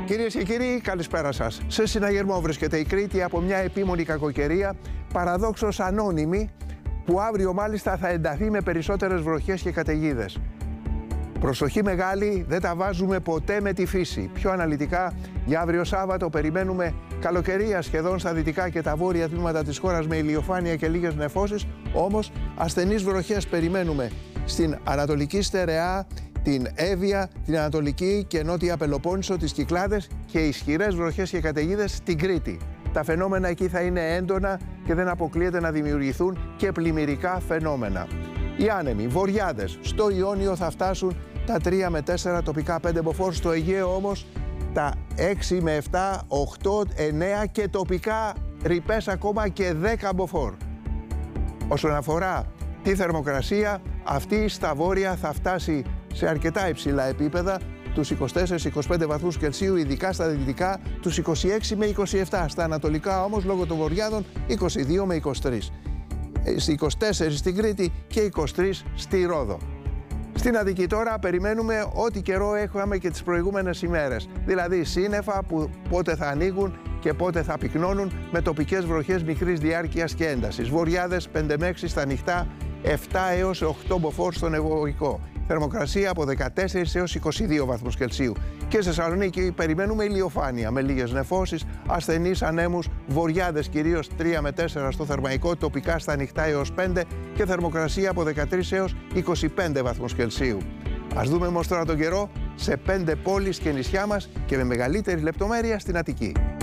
Κυρίες και κύριοι, καλησπέρα σας. Σε συναγερμό βρίσκεται η Κρήτη από μια επίμονη κακοκαιρία, παραδόξως ανώνυμη, που αύριο μάλιστα θα ενταθεί με περισσότερες βροχές και καταιγίδες. Προσοχή μεγάλη, δεν τα βάζουμε ποτέ με τη φύση. Πιο αναλυτικά, για αύριο Σάββατο περιμένουμε καλοκαιρία σχεδόν στα δυτικά και τα βόρεια τμήματα της χώρας με ηλιοφάνεια και λίγες νεφώσεις, όμως ασθενείς βροχές περιμένουμε στην Ανατολική Στερεά, την Εύβοια, την Ανατολική και Νότια Πελοπόννησο, τις Κυκλάδες και ισχυρές βροχές και καταιγίδες στην Κρήτη. Τα φαινόμενα εκεί θα είναι έντονα και δεν αποκλείεται να δημιουργηθούν και πλημμυρικά φαινόμενα. Οι άνεμοι, βοριάδες, στο Ιόνιο θα φτάσουν τα 3 με 4, τοπικά 5 μποφόρ, στο Αιγαίο όμως τα 6 με 7, 8, 9 και τοπικά ρηπές ακόμα και 10 μποφόρ. Όσον αφορά τη θερμοκρασία, αυτή στα βόρεια θα φτάσει σε αρκετά υψηλά επίπεδα, τους 24-25 βαθμούς Κελσίου, ειδικά στα δυτικά τους 26 με 27, στα ανατολικά όμως λόγω των βοριάδων 22 με 23. 24 στην Κρήτη και 23 στη Ρόδο. Στην Αττική τώρα περιμένουμε ό,τι καιρό έχουμε και τις προηγούμενες ημέρες, δηλαδή σύννεφα που πότε θα ανοίγουν και πότε θα πυκνώνουν με τοπικές βροχές μικρής διάρκειας και έντασης. Βοριάδες 5 με 6 στα ανοιχτά, 7 έως 8 μποφόρ στον Ευωικό. Θερμοκρασία από 14 έως 22 βαθμούς Κελσίου. Και σε Θεσσαλονίκη περιμένουμε ηλιοφάνεια με λίγες νεφώσεις, ασθενείς ανέμους, βοριάδες κυρίως 3 με 4 στο Θερμαϊκό, τοπικά στα ανοιχτά έως 5 και θερμοκρασία από 13 έως 25 βαθμούς Κελσίου. Ας δούμε όμως τώρα τον καιρό σε 5 πόλεις και νησιά μας και με μεγαλύτερη λεπτομέρεια στην Αττική.